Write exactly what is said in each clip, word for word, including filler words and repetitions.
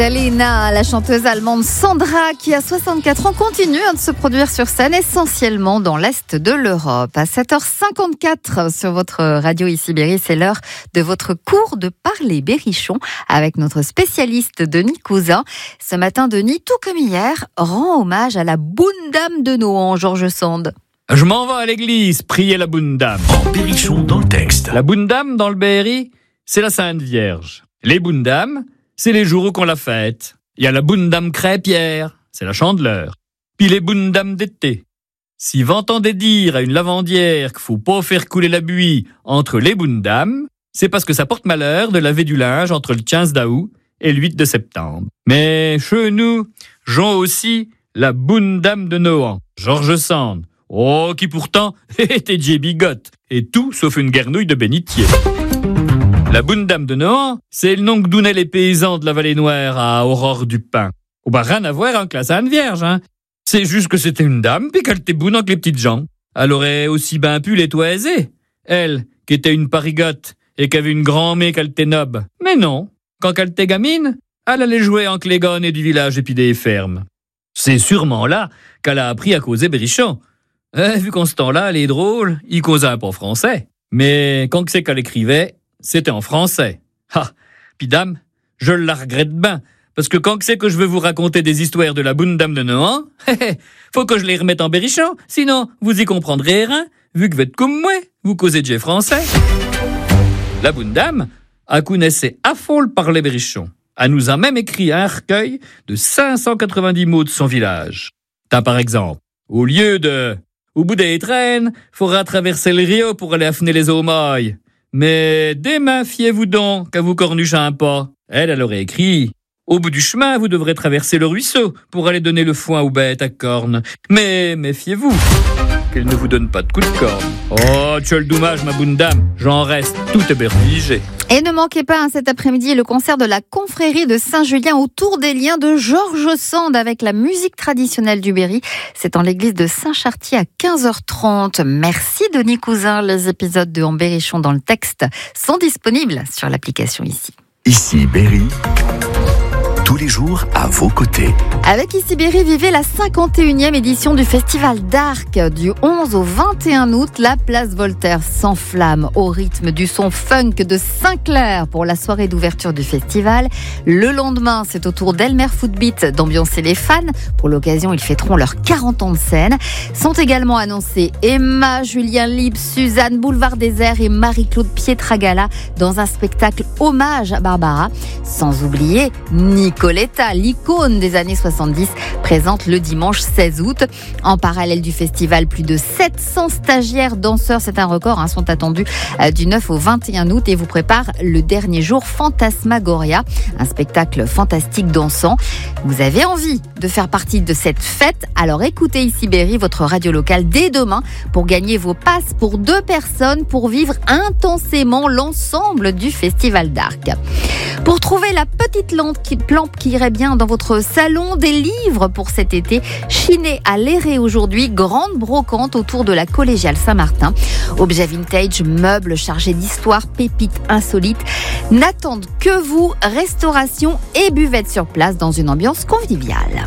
Alena, la chanteuse allemande Sandra, qui a soixante-quatre ans, continue de se produire sur scène, essentiellement dans l'Est de l'Europe. À sept heures cinquante-quatre sur votre radio ici Berry, c'est l'heure de votre cours de parler berrichon avec notre spécialiste Denis Cousin. Ce matin, Denis, tout comme hier, rend hommage à la bonne dame de Nohant, Georges Sand. Je m'en vais à l'église prier la bonne dame. En berrichon dans le texte. La bonne dame dans le Berry, c'est la Sainte Vierge. Les bonnes dames, c'est les jours où qu'on la fête. Il y a la bonne dame Crépierre, c'est la Chandeleur. Puis les bonnes dames d'été. Si vous entendez dire à une lavandière qu'il faut pas faire couler la buis entre les bonnes dames, c'est parce que ça porte malheur de laver du linge entre le quinze d'août et le huit de septembre. Mais chez nous, j'en aussi la bonne dame de Nohant, Georges Sand. Oh, qui pourtant était J. Bigotte, et tout sauf une guernouille de bénitier. La bonne dame de Nohant, c'est le nom que donnaient les paysans de la Vallée Noire à Aurore du Pin. Oh bah rien à voir avec la Sainte Vierge, hein. C'est juste que c'était une dame, puis qu'elle était bonne avec les petites gens. Elle aurait aussi bien pu les toiser. Elle, qui était une parigotte, et qui avait une grand-mère qu'elle était noble. Mais non, quand elle était gamine, elle allait jouer entre les gonnes du village et puis des fermes. C'est sûrement là qu'elle a appris à causer berrichon. Eh, vu qu'en ce temps-là, elle est drôle, il causait un peu français. Mais quand c'est qu'elle écrivait, c'était en français. Ah, puis dame, je la regrette bien, parce que quand c'est que je veux vous raconter des histoires de la bonne dame de Nohant, faut que je les remette en berrichon, sinon vous y comprendrez rien, vu que vous êtes comme moi, vous causez déjà français. La bonne dame, elle connaissait à fond le parler berrichon. Elle nous a même écrit un recueil de cinq cent quatre-vingt-dix mots de son village. T'as par exemple, au lieu de « Au bout des traînes, faudra traverser le rio pour aller affiner les eaux mailles. Mais demain, fiez-vous donc qu'à vous cornuchez un pas. » Elle, elle aurait écrit « Au bout du chemin, vous devrez traverser le ruisseau pour aller donner le foin aux bêtes à cornes. Mais méfiez-vous qu'elle ne vous donne pas de coup de corne. » Oh, tu as le dommage, ma bonne dame. J'en reste tout éberligé. Et ne manquez pas hein, cet après-midi le concert de la confrérie de Saint-Julien autour des liens de Georges Sand avec la musique traditionnelle du Berry. C'est en l'église de Saint-Chartier à quinze heures trente. Merci Denis Cousin. Les épisodes de En Berrichon dans le texte sont disponibles sur l'application ici. Ici Berry, tous les jours à vos côtés. Avec Ici Berry, vivez la cinquante et unième édition du Festival d'Arc. Du onze au vingt et un août, la place Voltaire s'enflamme au rythme du son funk de Saint-Clair pour la soirée d'ouverture du festival. Le lendemain, c'est au tour d'Elmer Footbeat d'ambiancer les fans. Pour l'occasion, ils fêteront leurs quarante ans de scène. Sont également annoncés Emma, Julien Libre, Suzanne, Boulevard Désert et Marie-Claude Pietragala dans un spectacle hommage à Barbara. Sans oublier Nicoletta, l'icône des années soixante-dix, présente le dimanche seize août. En parallèle du festival, plus de sept cents stagiaires danseurs, c'est un record, hein, sont attendus du neuf au vingt et un août et vous prépare le dernier jour Fantasmagoria, un spectacle fantastique dansant. Vous avez envie de faire partie de cette fête? Alors écoutez Ici Berry, votre radio locale, dès demain pour gagner vos passes pour deux personnes pour vivre intensément l'ensemble du Festival d'Arc. Pour trouver la petite lampe qui, lampe qui irait bien dans votre salon, des livres pour cet été, chinés à l'Éré aujourd'hui, grande brocante autour de la collégiale Saint-Martin. Objets vintage, meubles chargés d'histoire, pépites insolites, n'attendent que vous, restauration et buvette sur place dans une ambiance conviviale.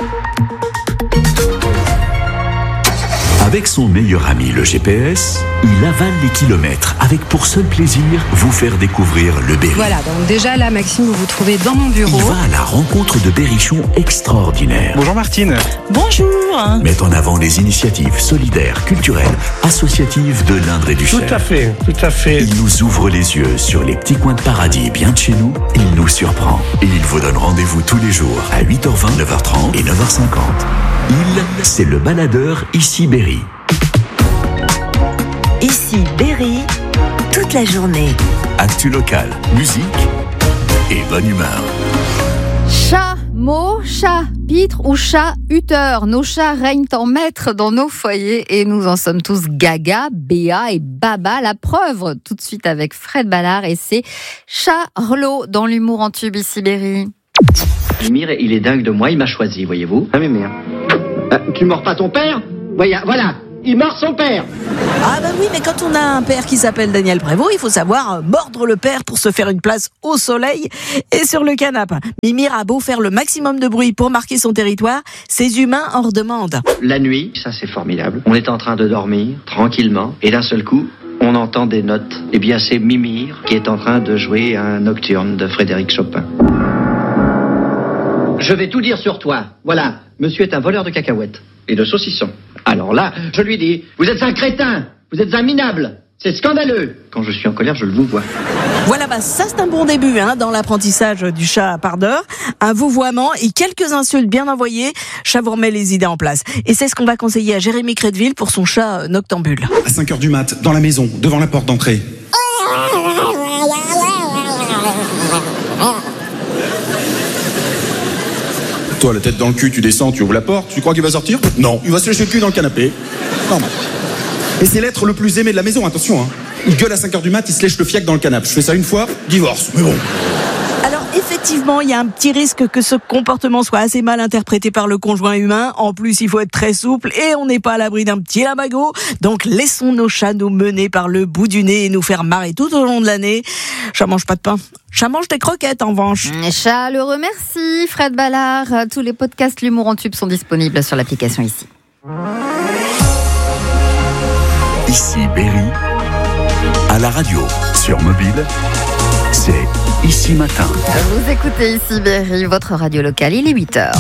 Avec son meilleur ami, le G P S, il avale les kilomètres avec pour seul plaisir vous faire découvrir le Berry. Voilà, donc déjà là, Maxime, vous vous trouvez dans mon bureau. Il va à la rencontre de berrichons extraordinaires. Bonjour Martine. Bonjour. Met en avant les initiatives solidaires, culturelles, associatives de l'Indre et du Cher. Tout à fait, tout à fait. Il nous ouvre les yeux sur les petits coins de paradis bien de chez nous. Il nous surprend. Et il vous donne rendez-vous tous les jours à huit heures vingt, neuf heures trente et neuf heures cinquante. Il, c'est le baladeur Ici Berry. Ici Berry, toute la journée. Actu local, musique et bonne humeur. Chat, mot, chat, pitre ou chat, huteur. Nos chats règnent en maître dans nos foyers et nous en sommes tous gaga, béa et baba. La preuve, tout de suite avec Fred Ballard et c'est Charlot dans l'humour en tube Ici Berry. Mimir, il est dingue de moi, il m'a choisi, voyez-vous. Ah, Mimir. Euh, tu mords pas ton père? Voyez, voilà. il mord son père. Ah bah oui, mais quand on a un père qui s'appelle Daniel Prévost, il faut savoir mordre le père pour se faire une place au soleil et sur le canapé. Mimir a beau faire le maximum de bruit pour marquer son territoire, ses humains en redemandent. La nuit, ça c'est formidable. On est en train de dormir, tranquillement, et d'un seul coup, on entend des notes. Eh bien, c'est Mimir qui est en train de jouer un nocturne de Frédéric Chopin. Je vais tout dire sur toi. Voilà, monsieur est un voleur de cacahuètes et de saucissons. Alors là, je lui dis, vous êtes un crétin, vous êtes un minable, c'est scandaleux. Quand je suis en colère, je le vous vois. Voilà, bah ça c'est un bon début hein, dans l'apprentissage du chat pardeur. Un vouvoiement et quelques insultes bien envoyées, chat vous remet les idées en place. Et c'est ce qu'on va conseiller à Jérémy Crédville pour son chat noctambule. À cinq heures du mat, dans la maison, devant la porte d'entrée. Toi, la tête dans le cul, tu descends, tu ouvres la porte, tu crois qu'il va sortir? Non, il va se lécher le cul dans le canapé. Normal. Et c'est l'être le plus aimé de la maison, attention. Hein. Il gueule à cinq heures du mat, il se lèche le fiac dans le canapé. Je fais ça une fois, divorce, mais bon. Alors effectivement, il y a un petit risque que ce comportement soit assez mal interprété par le conjoint humain. En plus, il faut être très souple et on n'est pas à l'abri d'un petit lamago. Donc laissons nos chats nous mener par le bout du nez et nous faire marrer tout au long de l'année. Chat mange pas de pain. Chat mange des croquettes en revanche. Chaleureux merci Fred Ballard. Tous les podcasts L'Humour en Tube sont disponibles sur l'application ici. Ici Berry, à la radio, sur mobile, c'est Ici Matin. Vous écoutez Ici Berry, votre radio locale, il est huit heures.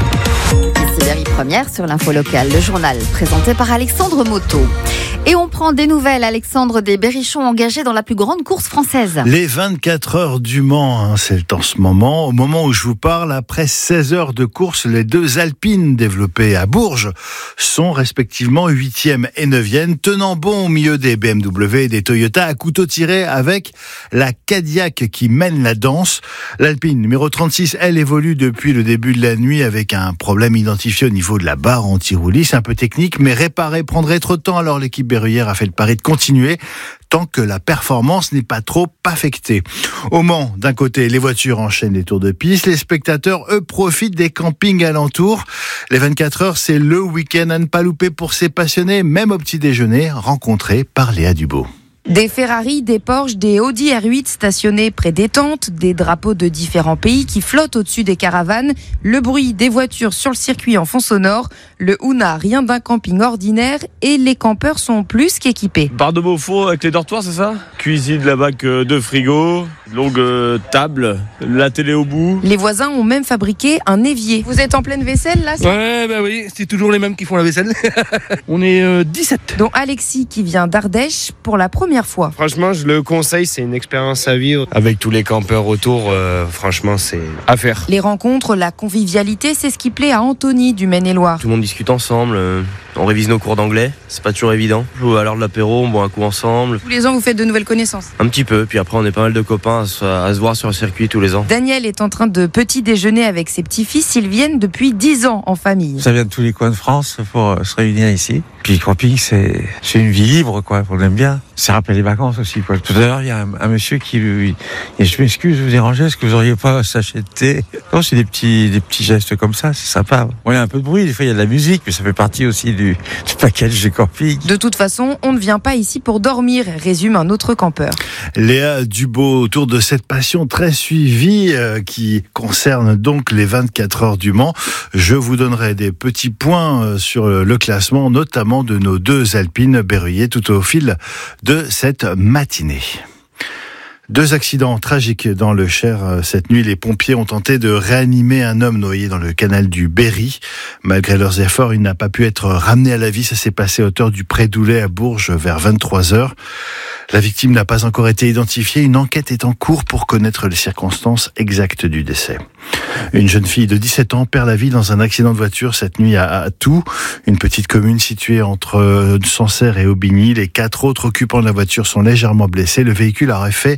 Ici Berry première sur l'info locale, le journal présenté par Alexandre Moto. Et on prend des nouvelles, Alexandre, des berrichons engagés dans la plus grande course française. Les vingt-quatre heures du Mans, hein, c'est en ce moment. Au moment où je vous parle, après seize heures de course, les deux Alpines développées à Bourges sont respectivement huitième et neuvième, tenant bon au milieu des B M W et des Toyota à couteau tiré avec la Cadillac qui mène la danse. L'Alpine numéro trente-six, elle évolue depuis le début de la nuit avec un problème identifié au niveau de la barre anti-roulis. C'est un peu technique, mais réparer prendrait trop de temps. Alors l'équipe berruyère a fait le pari de continuer tant que la performance n'est pas trop affectée. Au Mans, d'un côté, les voitures enchaînent les tours de piste, les spectateurs, eux, profitent des campings alentours. Les vingt-quatre heures, c'est le week-end à ne pas louper pour ces passionnés, même au petit déjeuner, rencontrés par Léa Dubo. Des Ferrari, des Porsche, des Audi R huit stationnés près des tentes, des drapeaux de différents pays qui flottent au-dessus des caravanes, le bruit des voitures sur le circuit en fond sonore, le Houna, rien d'un camping ordinaire, et les campeurs sont plus qu'équipés. Barre de Beaufort avec les dortoirs, c'est ça? Cuisine là-bas, deux frigos, longue table, la télé au bout. Les voisins ont même fabriqué un évier. Vous êtes en pleine vaisselle là? Ouais, bah oui, c'est toujours les mêmes qui font la vaisselle. On est euh, dix-sept. Dont Alexis qui vient d'Ardèche pour la première fois. Franchement, je le conseille, c'est une expérience à vivre. Avec tous les campeurs autour, euh, franchement, c'est à faire. Les rencontres, la convivialité, c'est ce qui plaît à Anthony du Maine-et-Loire. Tout le monde discute ensemble, euh, on révise nos cours d'anglais, c'est pas toujours évident. À l'heure de l'apéro, on boit un coup ensemble. Tous les ans, vous faites de nouvelles connaissances? Un petit peu, puis après on est pas mal de copains à se, à se voir sur le circuit tous les ans. Daniel est en train de petit déjeuner avec ses petits-fils, ils viennent depuis dix ans en famille. Ça vient de tous les coins de France pour se réunir ici. Puis le camping, c'est, c'est une vie libre, quoi, on aime bien. Ça rappelle les vacances aussi, quoi. Tout à l'heure, il y a un, un monsieur qui lui, et je m'excuse de vous déranger, est-ce que vous auriez pas un sachet de thé? Non, c'est des petits, des petits gestes comme ça, c'est sympa. Bon, il y a un peu de bruit, des fois il y a de la musique, mais ça fait partie aussi du, du package du camping. De toute façon, on ne vient pas ici pour dormir, résume un autre campeur. Léa Dubo, autour de cette passion très suivie euh, qui concerne donc les vingt-quatre heures du Mans. Je vous donnerai des petits points euh, sur le classement, notamment de nos deux Alpines berruyers tout au fil de cette matinée. Deux accidents tragiques dans le Cher cette nuit. Les pompiers ont tenté de réanimer un homme noyé dans le canal du Berry. Malgré leurs efforts, il n'a pas pu être ramené à la vie. Ça s'est passé à hauteur du Pré-Doulet à Bourges vers vingt-trois heures. La victime n'a pas encore été identifiée. Une enquête est en cours pour connaître les circonstances exactes du décès. Une jeune fille de dix-sept ans perd la vie dans un accident de voiture cette nuit à Atout, une petite commune située entre Sancerre et Aubigny. Les quatre autres occupants de la voiture sont légèrement blessés. Le véhicule aurait fait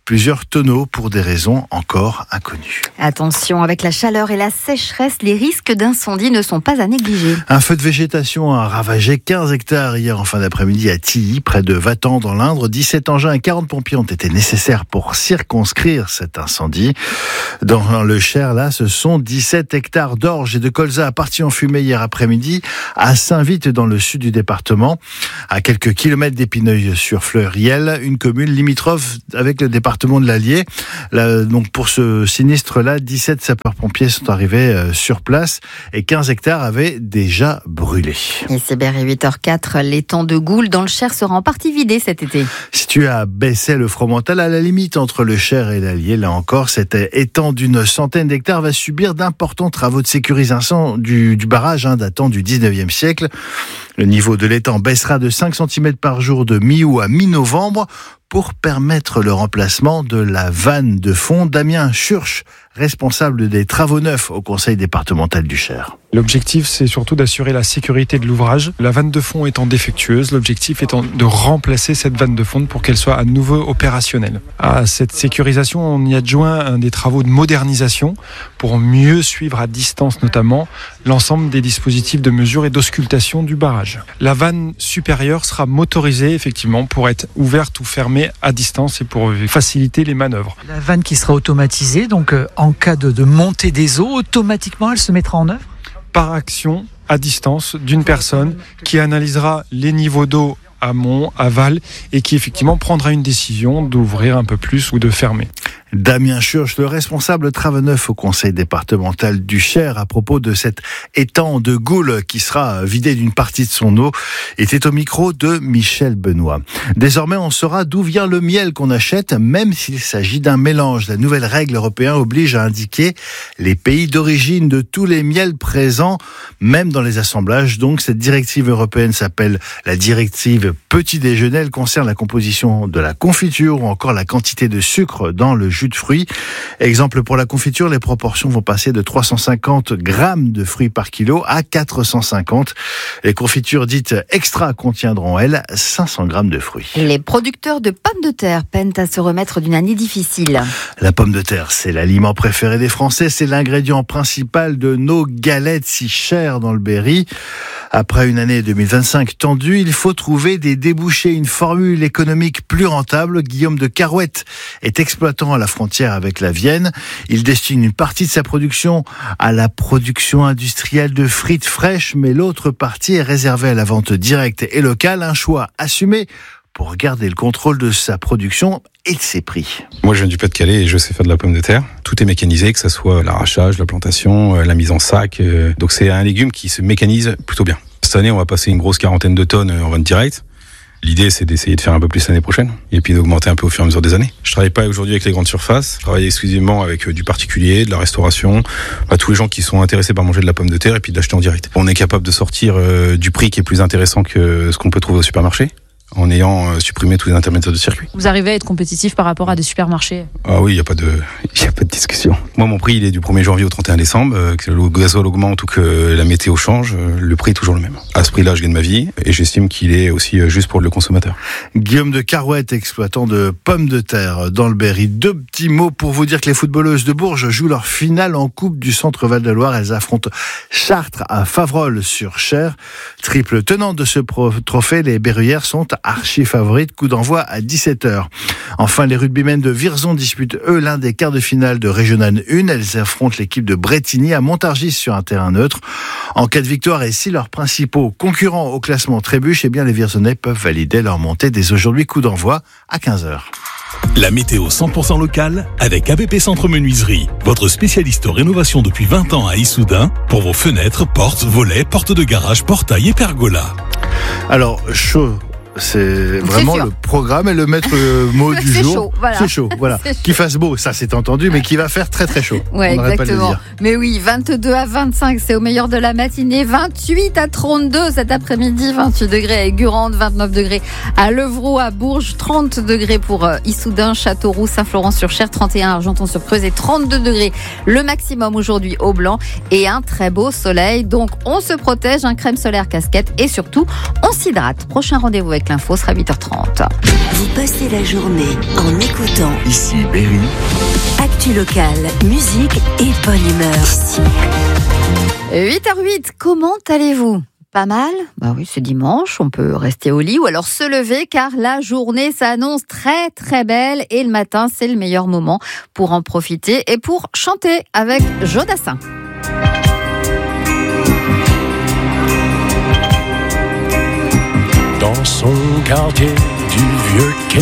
plusieurs tonneaux pour des raisons encore inconnues. Attention, avec la chaleur et la sécheresse, les risques d'incendie ne sont pas à négliger. Un feu de végétation a ravagé quinze hectares hier en fin d'après-midi à Tilly, près de Vatan dans l'Indre. dix-sept engins et quarante pompiers ont été nécessaires pour circonscrire cet incendie. Dans le Cher, là, ce sont dix-sept hectares d'orge et de colza partis en fumée hier après-midi à Saint-Vite dans le sud du département, à quelques kilomètres d'Épineuil-sur-Fleuriel, une commune limitrophe avec le département de l'Allier. Là, donc pour ce sinistre-là, dix-sept sapeurs-pompiers sont arrivés euh, sur place et quinze hectares avaient déjà brûlé. Et c'est Berry huit heures quatre, l'étang de Goul dans le Cher sera en partie vidé cet été. Situé à Bessay-le-Fromental, à la limite entre le Cher et l'Allier, là encore, cet étang d'une centaine d'hectares va subir d'importants travaux de sécurisation du, du barrage hein, datant du dix-neuvième siècle. Le niveau de l'étang baissera de cinq centimètres par jour de mi-août à mi-novembre pour permettre le remplacement de la vanne de fond. Damien Schurch, responsable des travaux neufs au conseil départemental du Cher. L'objectif, c'est surtout d'assurer la sécurité de l'ouvrage. La vanne de fond étant défectueuse, l'objectif étant de remplacer cette vanne de fond pour qu'elle soit à nouveau opérationnelle. À cette sécurisation, on y adjoint un des travaux de modernisation pour mieux suivre à distance notamment l'ensemble des dispositifs de mesure et d'auscultation du barrage. La vanne supérieure sera motorisée effectivement pour être ouverte ou fermée à distance et pour faciliter les manœuvres. La vanne qui sera automatisée, donc euh, en cas de, de montée des eaux, automatiquement elle se mettra en œuvre ? Par action à distance d'une personne qui analysera les niveaux d'eau amont, aval et qui effectivement prendra une décision d'ouvrir un peu plus ou de fermer. Damien Schurch, le responsable travaux neufs au conseil départemental du Cher à propos de cet étang de Goul qui sera vidé d'une partie de son eau, était au micro de Michel Benoît. Désormais, on saura d'où vient le miel qu'on achète, même s'il s'agit d'un mélange. La nouvelle règle européenne oblige à indiquer les pays d'origine de tous les miels présents, même dans les assemblages. Donc, cette directive européenne s'appelle la directive Petit Déjeuner. Elle concerne la composition de la confiture ou encore la quantité de sucre dans le jus de fruits. Exemple pour la confiture, les proportions vont passer de trois cent cinquante grammes de fruits par kilo à quatre cent cinquante. Les confitures dites extra contiendront, elles, cinq cents grammes de fruits. Les producteurs de pommes de terre peinent à se remettre d'une année difficile. La pomme de terre, c'est l'aliment préféré des Français. C'est l'ingrédient principal de nos galettes si chères dans le Berry. Après une année deux mille vingt-cinq tendue, il faut trouver des débouchés, une formule économique plus rentable. Guillaume de Carouette est exploitant à la frontière avec la Vienne. Il destine une partie de sa production à la production industrielle de frites fraîches, mais l'autre partie est réservée à la vente directe et locale. Un choix assumé pour garder le contrôle de sa production et de ses prix. Moi, je viens du Pas-de-Calais et je sais faire de la pomme de terre. Tout est mécanisé, que ce soit l'arrachage, la plantation, la mise en sac. Donc c'est un légume qui se mécanise plutôt bien. Cette année, on va passer une grosse quarantaine de tonnes en vente directe. L'idée, c'est d'essayer de faire un peu plus l'année prochaine et puis d'augmenter un peu au fur et à mesure des années. Je travaille pas aujourd'hui avec les grandes surfaces. Je travaille exclusivement avec du particulier, de la restauration, bah, tous les gens qui sont intéressés par manger de la pomme de terre et puis de l'acheter en direct. On est capable de sortir euh, du prix qui est plus intéressant que ce qu'on peut trouver au supermarché, en ayant euh, supprimé tous les intermédiaires de circuit. Vous arrivez à être compétitif par rapport à des supermarchés ? Ah oui, il n'y a pas de, il y a pas de discussion. Moi, mon prix, il est du premier janvier au trente et un décembre. Euh, que le gasoil augmente ou que la météo change, euh, le prix est toujours le même. À ce prix-là, je gagne ma vie et j'estime qu'il est aussi euh, juste pour le consommateur. Guillaume de Carouette, exploitant de pommes de terre dans le Berry. Deux petits mots pour vous dire que les footballeuses de Bourges jouent leur finale en Coupe du Centre Val de Loire. Elles affrontent Chartres à Favrolles-sur-Cher. Triple tenante de ce pro- trophée, les Berruyères sont archi favorites. Coup d'envoi à dix-sept heures. Enfin, les rugbymen de Vierzon disputent eux l'un des quarts de finale de Régional un. Elles affrontent l'équipe de Bretigny à Montargis sur un terrain neutre. En cas de victoire et si leurs principaux concurrents au classement trébuchent, eh bien les Vierzonais peuvent valider leur montée dès aujourd'hui. Coup d'envoi à quinze heures. La météo cent pour cent locale avec A B P Centre Menuiserie, votre spécialiste en rénovation depuis vingt ans à Issoudun pour vos fenêtres, portes, volets, portes de garage, portails et pergolas. Alors, chaud. C'est vraiment le programme et le maître mot du c'est jour. Chaud, voilà. C'est chaud, voilà. C'est chaud. Qu'il fasse beau, ça c'est entendu, mais qui va faire très très chaud. Ouais, on n'arrête pas de le exactement. dire. Mais oui, vingt-deux à vingt-cinq, c'est au meilleur de la matinée. vingt-huit à trente-deux cet après-midi, vingt-huit degrés à Aigurande, vingt-neuf degrés à Levroux, à Bourges, trente degrés pour euh, Issoudun, Châteauroux, Saint-Florent-sur-Cher, trente et un à Argenton-sur-Creuse et trente-deux degrés le maximum aujourd'hui au Blanc et un très beau soleil. Donc on se protège, un crème solaire casquette et surtout on s'hydrate. Prochain rendez-vous avec que l'info sera huit heures trente. Vous passez la journée en écoutant Ici Berry. Actu locale, musique et bonne humeur. Ici. huit heures huit, comment allez-vous ? Pas mal ? Bah oui, c'est dimanche, on peut rester au lit ou alors se lever car la journée s'annonce très très belle et le matin, c'est le meilleur moment pour en profiter et pour chanter avec Jodassin. Dans son quartier du vieux quai.